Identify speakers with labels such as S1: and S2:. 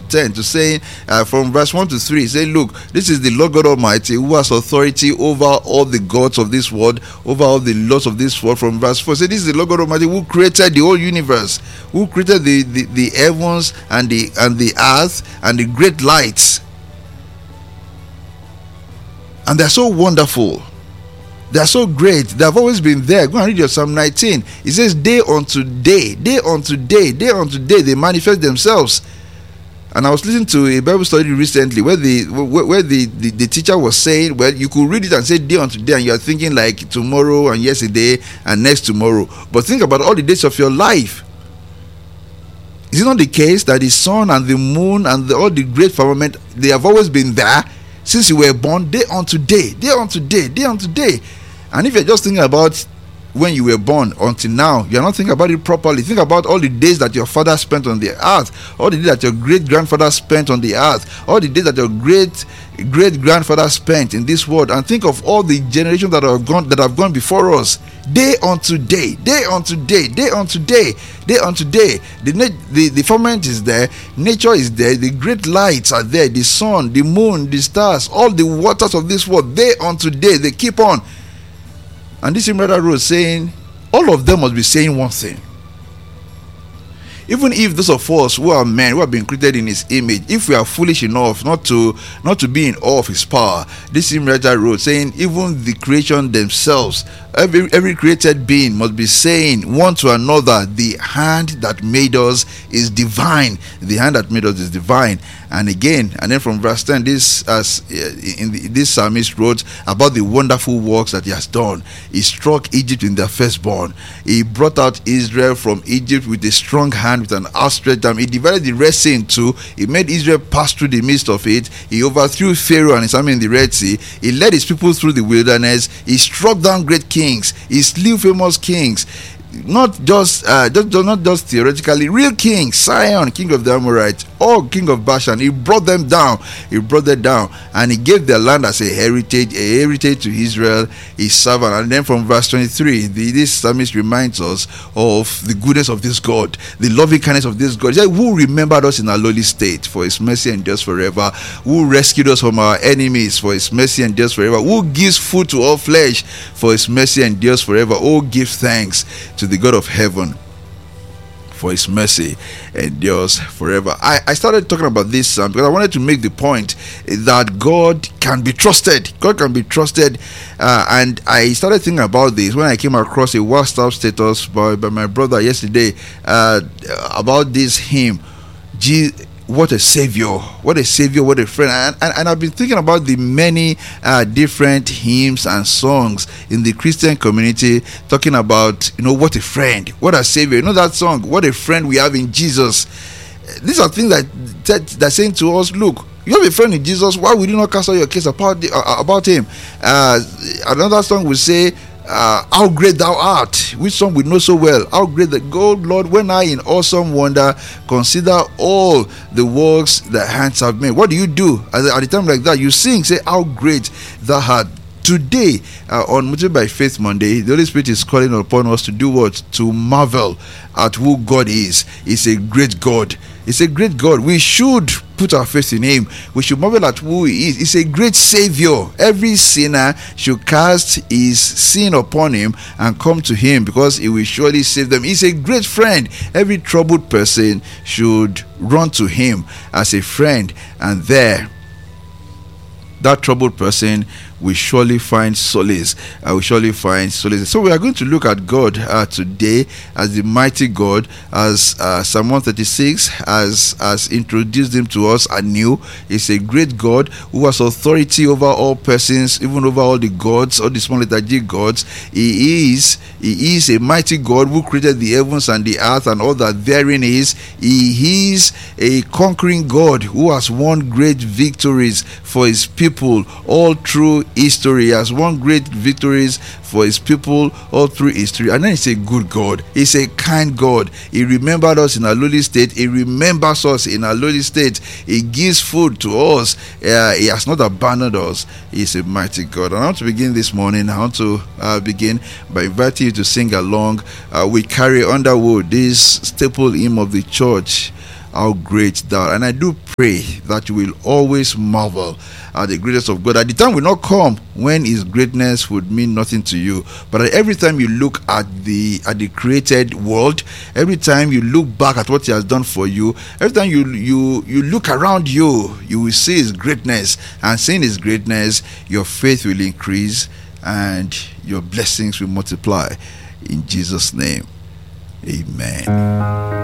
S1: 10 to saying from verse 1 to 3, say, look, this is the Lord God Almighty who has authority over all the gods of this world, over all the laws of this world. From verse 4, say, this is the Lord God Almighty who created the whole universe, who created the heavens and the earth and the great lights. And they're so wonderful. They are so great. They have always been there. Go and read your Psalm 19. It says, day unto day, day unto day, day unto day, they manifest themselves. And I was listening to a Bible study recently where the teacher was saying, well, you could read it and say day unto day, and you are thinking like tomorrow and yesterday and next tomorrow. But think about all the days of your life. Is it not the case that the sun and the moon and all the great firmament, they have always been there since you were born, day unto day, day unto day, day unto day? And if you're just thinking about when you were born until now, you're not thinking about it properly. Think about all the days that your father spent on the earth, all the days that your great-grandfather spent on the earth, all the days that your great-grandfather spent in this world, and think of all the generations that have gone before us. Day unto day, day unto day, day unto day, day unto day. The firmament is there, nature is there, the great lights are there, the sun, the moon, the stars, all the waters of this world. Day unto day, they keep on. And this same writer wrote saying, all of them must be saying one thing. Even if those of us who are men, who have been created in his image, if we are foolish enough not to be in awe of his power, this same writer wrote saying, even the creation themselves, every created being must be saying one to another, the hand that made us is divine. The hand that made us is divine. And then from verse 10, this psalmist wrote about the wonderful works that he has done. He struck Egypt in their firstborn. He brought out Israel from Egypt with a strong hand, with an outstretched arm. He divided the Red Sea in two. He made Israel pass through the midst of it. He overthrew Pharaoh and his army in the Red Sea. He led his people through the wilderness. He struck down great kings. He slew famous kings. Not just theoretically, real king, Sihon, king of the Amorites, or king of Bashan. He brought them down. And he gave their land as a heritage to Israel, his servant. And then from verse 23, this psalmist reminds us of the goodness of this God, the loving kindness of this God. He said, who remembered us in our lowly state, for his mercy endures forever. Who rescued us from our enemies, for his mercy endures forever. Who gives food to all flesh, for his mercy endures forever. Oh, give thanks to the God of heaven, for his mercy endures forever. I started talking about this because I wanted to make the point that God can be trusted. God can be trusted. And I started thinking about this when I came across a WhatsApp status by my brother yesterday about this hymn, what a savior, what a savior, what a friend. And I've been thinking about the many different hymns and songs in the Christian community talking about, what a friend, what a savior. That song, what a friend we have in Jesus. These are things that saying to us, look, you have a friend in Jesus, why would you not cast out your case about him? Another song will say, how great thou art, which song we know so well. How great the God, Lord, when I in awesome wonder consider all the works that hands have made. What do you do at a time like that? You sing, say, how great thou art. Today, on Motivated by Faith Monday, the Holy Spirit is calling upon us to do what? To marvel at who God is. He's a great God. It's a great God. We should put our faith in him. We should marvel at who he is. He's a great savior. Every sinner should cast his sin upon him and come to him, because he will surely save them. He's a great friend. Every troubled person should run to him as a friend, and there that troubled person will surely find solace. So we are going to look at God today as the mighty God, as Psalm 136 has introduced him to us anew. He's a great God who has authority over all persons, even over all the gods, all the small liturgic gods. He is a mighty God who created the heavens and the earth and all that therein is. He is a conquering God who has won great victories for his people all through history. He has won great victories for his people all through history. And then he's a good God. He's a kind God. He remembered us in our lowly state. He remembers us in our lowly state. He gives food to us. He has not abandoned us. He's a mighty God. And I want to begin this morning. I want to begin by inviting you to sing along with Carrie Underwood, this staple hymn of the church. how great thou art. And I do pray that you will always marvel at the greatness of God. At the time will not come when his greatness would mean nothing to you, but every time you look at the created world, every time you look back at what he has done for you, every time you look around you, you will see his greatness, and seeing his greatness, your faith will increase and your blessings will multiply. In Jesus' name, amen.